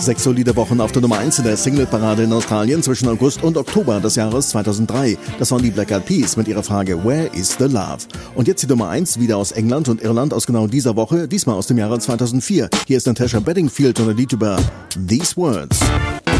6 solide Wochen auf der Nummer 1 in der Singleparade in Australien zwischen August und Oktober des Jahres 2003. Das waren die Black Eyed Peas mit ihrer Frage Where is the Love? Und jetzt die Nummer 1 wieder aus England und Irland aus genau dieser Woche, diesmal aus dem Jahre 2004. Hier ist Natasha Bedingfield und ein Lied über These Words.